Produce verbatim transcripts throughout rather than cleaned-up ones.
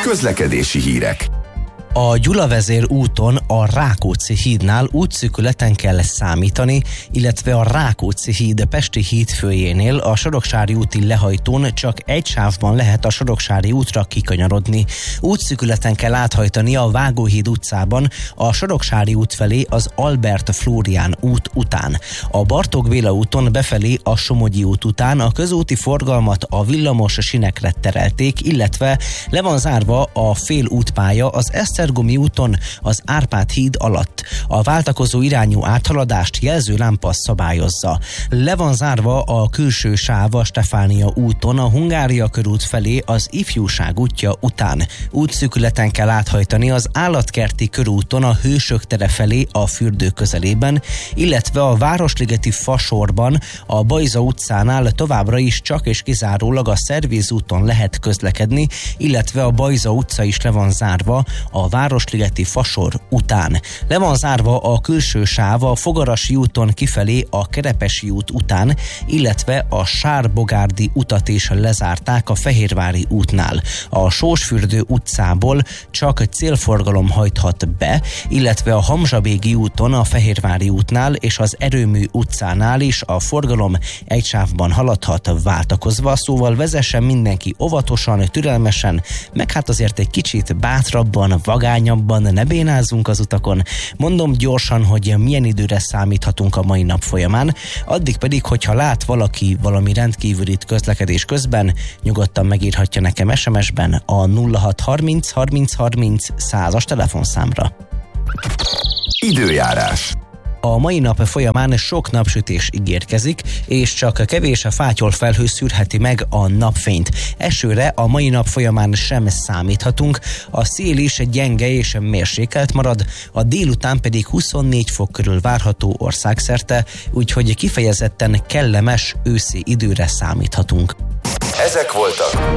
Közlekedési hírek. A Gyulavezér úton a Rákóczi hídnál útszűkületen kell számítani, illetve a Rákóczi híd Pesti hídfőjénél a Soroksári úti lehajtón csak egy sávban lehet a Soroksári útra kikanyarodni. Útszűkületen kell áthajtani a Vágóhíd utcában a Soroksári út felé az Albert Flórián út után. A Bartók Béla úton befelé a Somogyi út után a közúti forgalmat a villamos sinekre terelték, illetve le van zárva a félútpálya az Esztergomi úton az Árpád híd alatt. A váltakozó irányú áthaladást jelzőlámpa szabályozza. Le van zárva a külső sáv a Stefánia úton a Hungária körút felé az Ifjúság útja után. Útszűkületen kell áthajtani az Állatkerti körúton a Hősök tere felé a fürdő közelében, illetve a Városligeti fasorban a Bajza utcánál továbbra is csak és kizárólag a Szervíz úton lehet közlekedni, illetve a Bajza utca is le van zárva a Városligeti fasor után. Le van zárva a külső sáv a Fogarasi úton kifelé a Kerepesi út után, illetve a Sárbogárdi utat is lezárták a Fehérvári útnál. A Sósfürdő utcából csak célforgalom hajthat be, illetve a Hamzsabégi úton a Fehérvári útnál és az Erőmű utcánál is a forgalom egy sávban haladhat váltakozva, szóval vezessen mindenki óvatosan, türelmesen, meg hát azért egy kicsit bátrabban, vagányabban, ne bénázzunk az utakon. Mondom gyorsan, hogy milyen időre számíthatunk a mai nap folyamán, addig pedig, hogyha lát valaki valami rendkívülit közlekedés közben, nyugodtan megírhatja nekem es em es-ben a nulla hat harminc harminc harminc százas telefonszámra. Időjárás. A mai nap folyamán sok napsütés ígérkezik, és csak kevés a fátyol felhő szűrheti meg a napfényt. Esőre a mai nap folyamán sem számíthatunk, a szél is gyenge és mérsékelt marad, a délután pedig huszonnégy fok körül várható országszerte, úgyhogy kifejezetten kellemes őszi időre számíthatunk. Ezek voltak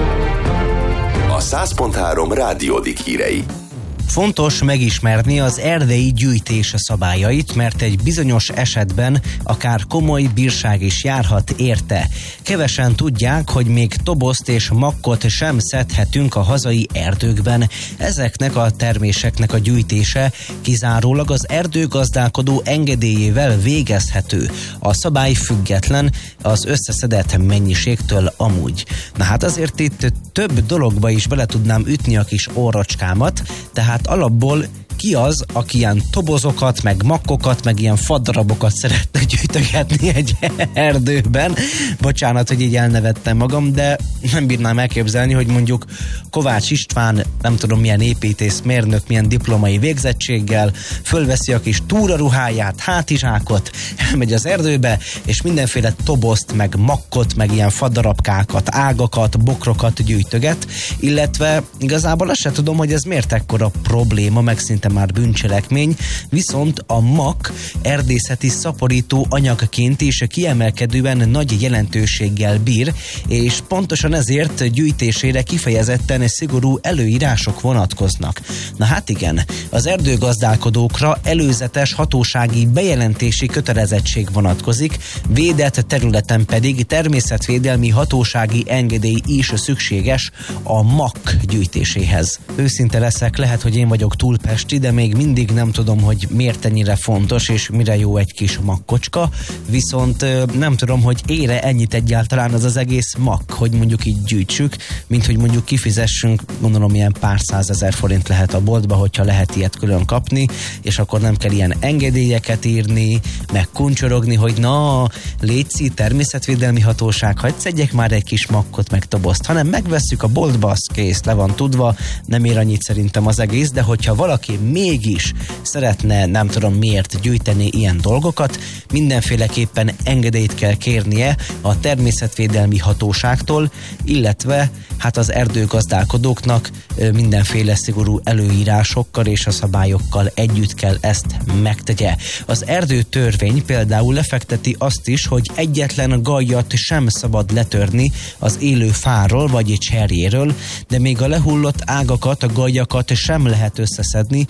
a száz pont három Rádiódik hírei. Fontos megismerni az erdei gyűjtés szabályait, mert egy bizonyos esetben akár komoly bírság is járhat érte. Kevesen tudják, hogy még tobozt és makkot sem szedhetünk a hazai erdőkben. Ezeknek a terméseknek a gyűjtése kizárólag az erdőgazdálkodó engedélyével végezhető. A szabály független az összeszedett mennyiségtől amúgy. Na hát azért itt több dologba is bele tudnám ütni a kis orrocskámat, tehát alapból ki az, aki ilyen tobozokat, meg makkokat, meg ilyen faddarabokat szeretne gyűjtögetni egy erdőben. Bocsánat, hogy így elnevettem magam, de nem bírnám elképzelni, hogy mondjuk Kovács István, nem tudom milyen építészmérnök, milyen diplomai végzettséggel fölveszi a kis túraruháját, hátizsákot, elmegy az erdőbe, és mindenféle tobozt, meg makkot, meg ilyen fadarabkákat, ágakat, bokrokat gyűjtöget, illetve igazából azt sem tudom, hogy ez miért ekkora probléma, meg szinte már bűncselekmény, viszont a makk erdészeti szaporító anyagként is kiemelkedően nagy jelentőséggel bír, és pontosan ezért gyűjtésére kifejezetten szigorú előírások vonatkoznak. Na hát igen, az erdőgazdálkodókra előzetes hatósági bejelentési kötelezettség vonatkozik, védett területen pedig természetvédelmi hatósági engedély is szükséges a makk gyűjtéséhez. Őszinte leszek, lehet, hogy én vagyok túl pesti, de még mindig nem tudom, hogy miért ennyire fontos, és mire jó egy kis makkocska, viszont nem tudom, hogy ére ennyit egyáltalán az az egész makk, hogy mondjuk így gyűjtsük, mint hogy mondjuk kifizessünk, gondolom ilyen pár százezer forint lehet a boltba, hogyha lehet ilyet külön kapni, és akkor nem kell ilyen engedélyeket írni, meg kuncsorogni, hogy na, létszi, természetvédelmi hatóság, hadd szedjek már egy kis makkot, meg tobozt, hanem megvesszük a boltba, az kész, le van tudva, nem ér annyit szerintem az egész, de hogyha valaki mégis szeretne, nem tudom miért gyűjteni ilyen dolgokat, mindenféleképpen engedélyt kell kérnie a természetvédelmi hatóságtól, illetve hát az erdőgazdálkodóknak mindenféle szigorú előírásokkal és a szabályokkal együtt kell ezt megtegye. Az erdőtörvény például lefekteti azt is, hogy egyetlen gajjat sem szabad letörni az élő fáról vagy egy cserjéről, de még a lehullott ágakat, a gajjakat sem lehet összeszedni,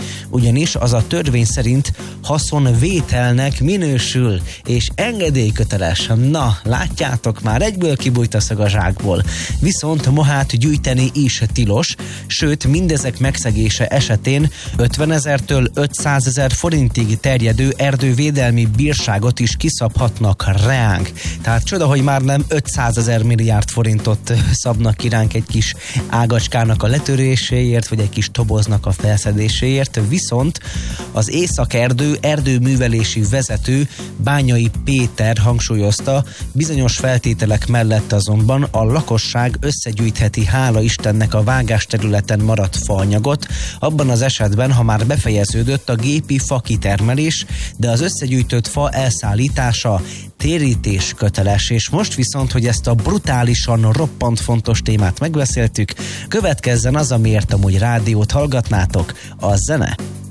ugyanis az a törvény szerint haszonvételnek minősül, és engedélyköteles. Na, látjátok, már egyből kibújt a szög a zsákból. Viszont mohát gyűjteni is tilos, sőt mindezek megszegése esetén ötvenezertől ötszázezer forintig terjedő erdővédelmi bírságot is kiszabhatnak ránk. Tehát csoda, hogy már nem ötszázezer milliárd forintot szabnak ki ránk egy kis ágacskának a letöréséért, vagy egy kis toboznak a felszedéséért, viszont az Északerdő erdőművelési vezető Bányai Péter hangsúlyozta, bizonyos feltételek mellett azonban a lakosság összegyűjtheti, hála Istennek, a vágásterületen maradt faanyagot, abban az esetben, ha már befejeződött a gépi fa kitermelés, de az összegyűjtött fa elszállítása térítés köteles. És most viszont, hogy ezt a brutálisan roppant fontos témát megbeszéltük, következzen az, amiért amúgy rádiót hallgatnátok, a zene.